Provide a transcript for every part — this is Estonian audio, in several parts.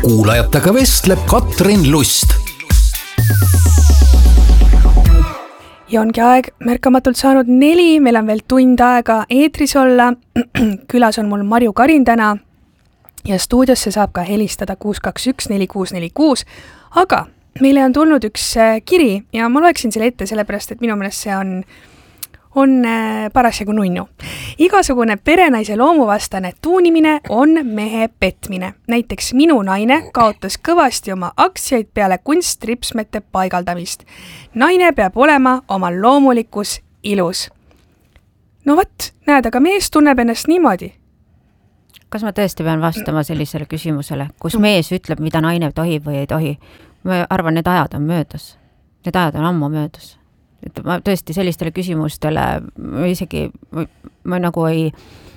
kuulajatega vestleb Katrin Lust. Ja ongi aeg märkamatult saanud 4, meil on veel tund aega eetris olla. Külas on mul Marju Karin täna ja stuudiosse saab ka helistada 621-4646, aga meile on tulnud üks kiri ja ma loeksin selle ette sellepärast, et minu meelest see on parasjagu nunnu. Igasugune perenaise loomuvastane tuunimine on mehe petmine. Näiteks minu naine kaotas kõvasti oma aktsiaid peale kunstripsmete paigaldamist. Naine peab olema oma loomulikus ilus. No võt, näed, aga mees tunneb ennast niimoodi. Kas ma tõesti pean vastama sellisele küsimusele, kus mees ütleb, mida naine tohib või ei tohi? Ma arvan, need ajad on möödas. Need ajad on ammu möödas. Et ma tõesti sellistele küsimustele ma nagu ei,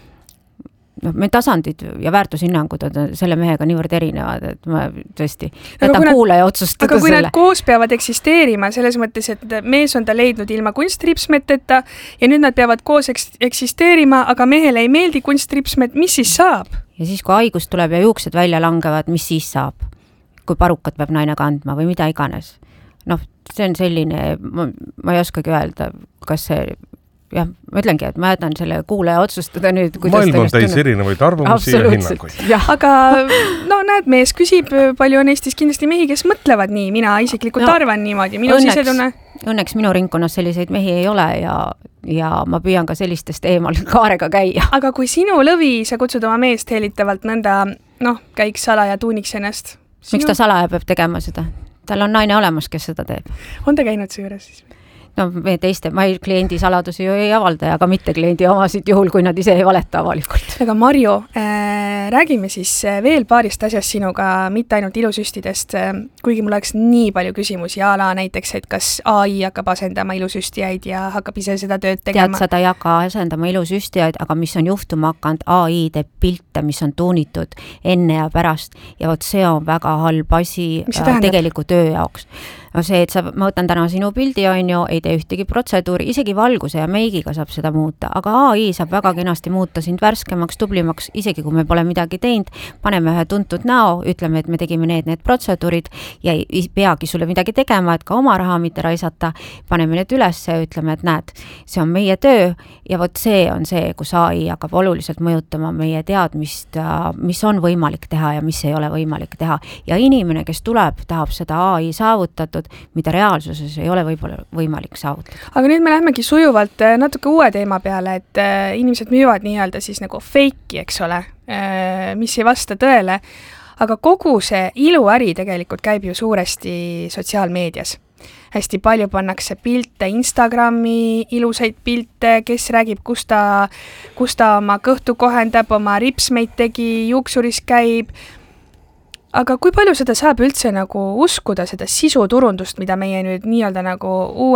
me tasandid ja väärtushinnangud on selle mehega niivõrd erinevad, et ma tõesti jätan kuulaja otsustada aga kui selle. Nad koos peavad eksisteerima selles mõttes, et mees on ta leidnud ilma kunstripsmeteta ja nüüd nad peavad koos eksisteerima, aga mehele ei meeldi kunstripsmet, mis siis saab? Ja siis, kui haigus tuleb ja juuksed välja langevad, mis siis saab? Kui parukat peab naine kandma või mida iganes. See on selline, ma ei oskagi öelda, kas see, jah, ma ütlengi, et ma jätan selle kuulaja otsustada nüüd, maailm on täis erinevaid arvamusi ja hinnanguid. Aga näed, mees küsib, palju on Eestis kindlasti mehi, kes mõtlevad nii, mina isiklikult arvan niimoodi, minu sisetunne. Õnneks minu ringkonnas selliseid mehi ei ole ja ma püüan ka sellistest eemal kaarega käia. Aga kui sinu lõvi, sa kutsud oma meest helitavalt nõnda, käiks salaja tuuniks ennast. Miks ta salaja peab tegema seda? Tal on naine olemas, kes seda teeb. On ta käinud see juures siis? Ma kliendi saladusi ju ei avalda, aga mitte kliendi omasid juhul, kui nad ise ei valeta avalikult. Aga Marju, räägime siis veel paarist asjast sinuga, mitte ainult ilusüstidest, kuigi mul oleks nii palju küsimusi ala näiteks, et kas AI hakkab asendama ilusüstijaid ja hakkab ise seda tööd tegema. Tead, seda ei hakka asendama ilusüstijaid, aga mis on juhtuma hakanud, AI teeb pilte, mis on tuunitud enne ja pärast ja see on väga halb asi tegeliku töö jaoks. See, et ma võtan täna sinu pildi, ei tee ühtegi protseduuri, isegi valguse ja meigiga saab seda muuta, aga AI saab väga kenasti muuta sind värskemaks, tublimaks, isegi kui me pole midagi teinud, paneme ühe tuntud näo, ütleme, et me tegime need protseduurid ja ei peagi sulle midagi tegema, et ka oma raha mitte raisata, paneme need üles ja ütleme, et näed, see on meie töö ja vot see on see, kus AI hakkab oluliselt mõjutama meie teadmist, mis on võimalik teha ja mis ei ole võimalik teha ja inimene, kes tuleb, tahab seda AI saavutatud, mida reaalsuses ei ole võib-olla võimalik saavutada. Aga nüüd me lähmegi sujuvalt natuke uue teema peale, et inimesed müüvad nii-öelda siis nagu fake'i, eks ole, mis ei vasta tõele, aga kogu see iluäri tegelikult käib ju suuresti sotsiaalmeedias. Hästi palju pannakse pilte Instagrami, ilusaid pilte, kes räägib, kus ta oma kõhtu kohendab, oma ripsmeid tegi, juuksuris käib. Aga kui palju seda saab üldse nagu uskuda, seda sisuturundust, mida meie nüüd nii-öelda nagu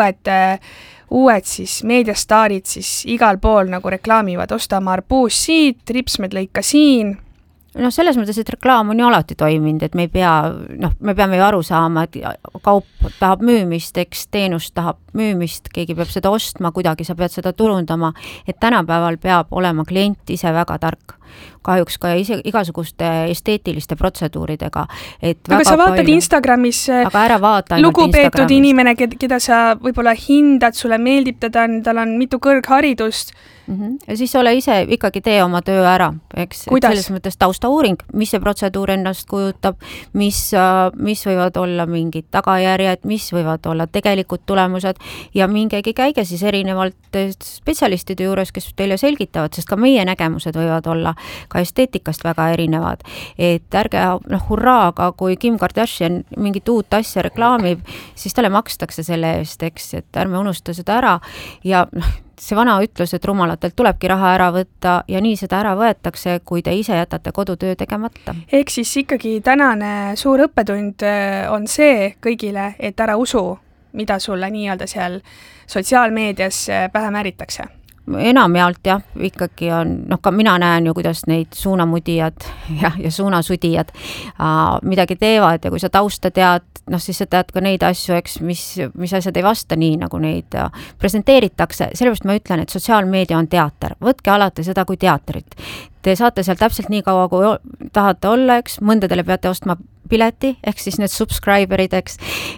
uued siis meediastaarid siis igal pool nagu reklaamivad, osta oma arbuus siit, ripsmed lõika siin? Selles mõttes, et reklaam on ju alati toiminud, et me peame ju aru saama, et kaup tahab müümist, eks teenus tahab müümist, keegi peab seda ostma, kuidagi sa pead seda turundama, et tänapäeval peab olema klient ise väga tark. Kahjuks ka igasuguste esteetiliste protseduuridega. Aga sa vaatad Instagramis lugupeetud inimene, keda sa võib-olla hindad, sulle meeldib, tal on mitu kõrgharidust. Ja siis ole ise ikkagi tee oma töö ära, eks? Selles mõttes taustauuring, mis see protseduur ennast kujutab, mis võivad olla mingid tagajärjed, mis võivad olla tegelikud tulemused ja mingegi käige siis erinevalt spetsialistide juures, kes teile selgitavad, sest ka meie nägemused võivad olla ka esteetikast väga erinevad. Et ärge hurraaga, kui Kim Kardashian mingit uut asja reklaamib, siis talle makstakse selle eest, eks, et ärme unusta seda ära ja see vana ütlus, et rumalatelt tulebki raha ära võtta ja nii seda ära võetakse, kui te ise jätate kodutöö tegemata. Ehk siis ikkagi tänane suur õppetund on see kõigile, et ära usu, mida sulle nii-öelda seal sotsiaalmeedias pähe määritakse. Enamjaolt jah, ikkagi on, ka mina näen ju, kuidas neid suunamudijad ja suunasudijad midagi teevad ja kui sa tausta tead, siis sa tead ka neid asju, eks, mis asjad ei vasta nii, nagu neid presenteeritakse. Sellepärast ma ütlen, et sotsiaalmeedia on teater. Võtke alati seda kui teatrit. Te saate seal täpselt nii kaua, kui tahate olla, eks, mõndadele peate ostma pileti, ehk siis need subscriberid, eks,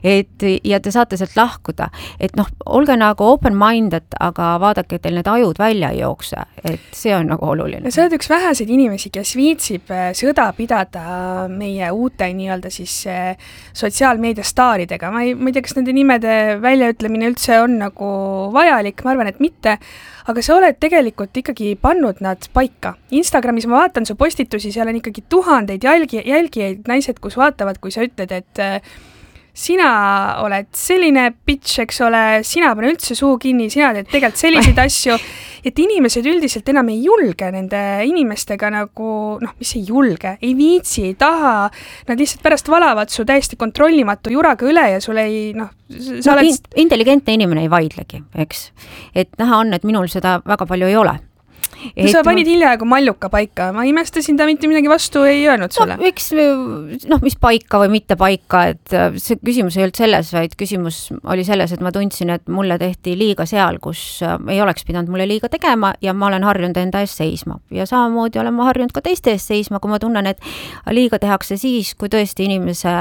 ja te saate sealt lahkuda, et olge nagu open-minded, aga vaadake, et teil need ajud välja ei jookse, et see on nagu oluline. Sa oled üks väheseid inimesi, kes viitsib sõda pidada meie uute nii-öelda siis sotsiaalmeedia staaridega. Ma ei tea, kas nende nimede väljaütlemine üldse on nagu vajalik, ma arvan, et mitte, aga sa oled tegelikult ikkagi pannud nad paika. Instagramis ma vaatan su postitusi, seal on ikkagi tuhandeid jälgijaid naised, kus vaatavad, kui sa ütled, et sina oled selline bitch, eks ole, sina pane üldse suu kinni, sina teed tegelikult selliseid asju, et inimesed üldiselt enam ei julge nende inimestega nagu, mis ei julge, ei viitsi, ei taha, nad lihtsalt pärast valavad su täiesti kontrollimatu juraga üle ja sul ei, sa oled... Intelligentne inimene ei vaidlegi, eks, et näha on, et minul seda väga palju ei ole. Sa panid hiljaaegu malluka paika, ma imestasin, ta mitte midagi vastu ei öelnud sulle. Eks, mis paika või mitte paika, et see küsimus ei olnud selles, vaid küsimus oli selles, et ma tundsin, et mulle tehti liiga seal, kus ei oleks pidanud mulle liiga tegema ja ma olen harjunud enda ees seisma. Ja samamoodi olen ma harjunud ka teiste ees seisma, kui ma tunnen, et liiga tehakse siis, kui tõesti inimese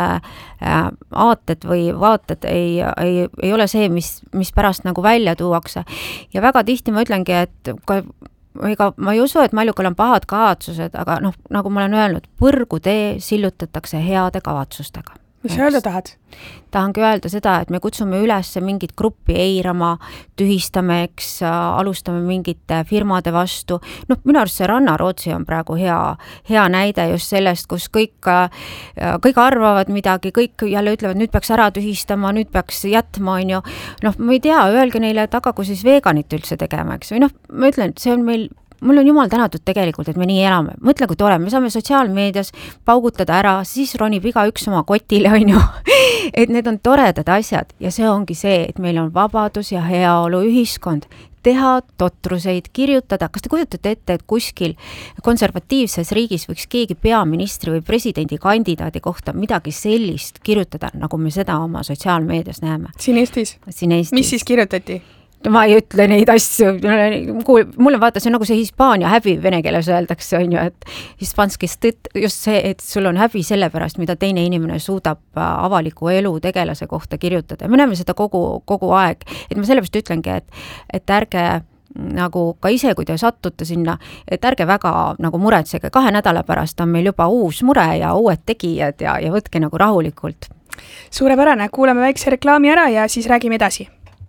aated või vaated ei ole see, mis pärast nagu välja tuuakse. Ja väga tihti ma ütlengi, et ma ei usu, et Maljukal on pahad kavatsused, aga nagu ma olen öelnud, põrgutee sillutatakse heade kavatsustega. Mis öelda tahad? Tahangi öelda seda, et me kutsume üles mingit gruppi eirama, tühistame, eks, alustame mingite firmade vastu. Minu arust see Rannarootsi on praegu hea näide just sellest, kus kõik arvavad midagi, kõik jälle ütlevad, nüüd peaks ära tühistama, nüüd peaks jätma, on ju. Ma ei tea, öelge neile, et hakaku siis veganit üldse tegema, eks. Või ma ütlen, et see on mul on jumal tänatud tegelikult, et me nii elame. Mõtle, kui tore, me saame sotsiaalmeedias paugutada ära, siis ronib iga üks oma kotile, on ju. Et need on toredad asjad ja see ongi see, et meil on vabadus ja heaolu ühiskond. Teha totruseid, kirjutada. Kas te kujutate ette, et kuskil konservatiivses riigis võiks keegi peaministri või presidendi kandidaadi kohta midagi sellist kirjutada, nagu me seda oma sotsiaalmeedias näeme? Siin Eestis? Mis siis kirjutati? Ma ei ütle neid asju, mulle vaata, see on nagu see Hispaania häbi vene keeles öeldakse, on ju, et hispanskis just see, et sul on häbi selle pärast, mida teine inimene suudab avaliku elu tegelase kohta kirjutada. Me näeme seda kogu aeg, et ma sellepärast ütlengi, et ärge nagu ka ise, kui te satute sinna, et ärge väga nagu muretsege, 2 nädala pärast on meil juba uus mure ja uued tegijad ja võtke nagu rahulikult. Suurepärane, kuulame väikse reklaami ära ja siis räägime edasi.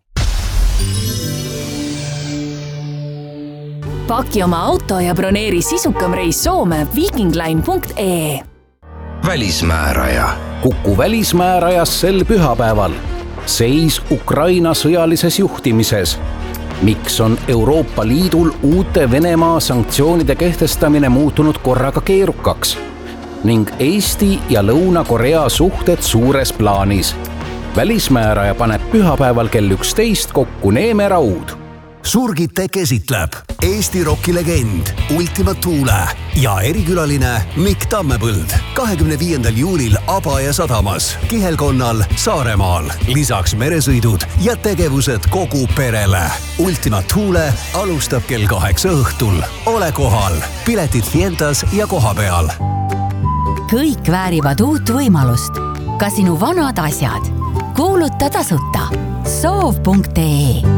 Paki oma auto ja broneeri sisukam reis Soome vikingline.ee. Välismääraja. Kuku välismäärajas sel pühapäeval. Seis Ukraina sõjalises juhtimises. Miks on Euroopa Liidul uute Venemaa sanktsioonide kehtestamine muutunud korraga keerukaks? Ning Eesti ja Lõuna-Korea suhted suures plaanis. Välismääraja paneb pühapäeval kell 11 kokku Neeme Raud. Surgitec esitleb Eesti rokilegend Ultima Thule ja erikülaline Mikk Tammepõld 25. juulil Abaja sadamas, Kihelkonnal, Saaremaal. Lisaks meresõidud ja tegevused kogu perele. Ultima Thule alustab kell 8 õhtul. Ole kohal. Piletid Fientas ja koha peal. Kõik väärivad uut võimalust. Ka sinu vanad asjad. Kuuluta tasuta. Soov.ee.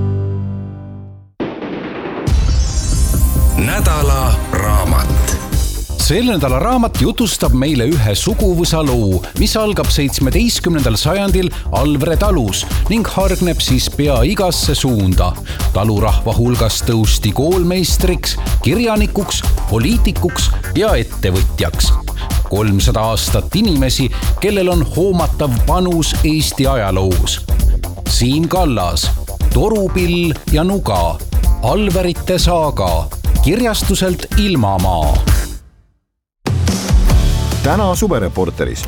Nädala raamat. Sel nädala raamat jutustab meile ühe suguvõsa loo, mis algab 17. sajandil Alvre talus ning hargneb siis pea igasse suunda. Talurahva hulgas tõusti koolmeistriks, kirjanikuks, poliitikuks ja ettevõtjaks. 300 aastat inimesi, kellel on hoomatav panus Eesti ajaloos. Siim Kallas, Torupill ja Nuga, Alverite saaga, kirjastuselt Ilmamaa. Täna suvereporteris.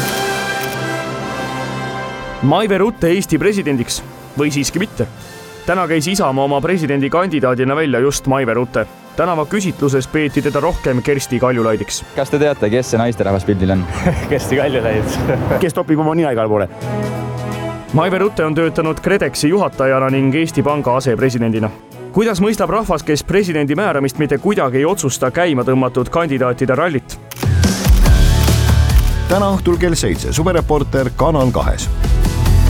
Maive Rutte Eesti presidendiks või siiski mitte? Täna käis Isamaa oma presidendikandidaadina välja just Maive Rutte. Tänava küsitluses peeti teda rohkem Kersti Kaljulaidiks. Kas te teate, kes see naisterahvas pildil on? Kersti Kaljulaid. Kes topib oma nina igal poole? Maive Rutte on töötanud KredExi juhatajana ning Eesti Panga asepresidendina. Kuidas mõistab rahvas, kes presidendi määramist mitte kuidagi ei otsusta käima tõmmatud kandidaatide rallit? täna õhtul kell 7 Suvereporter Kanal 2.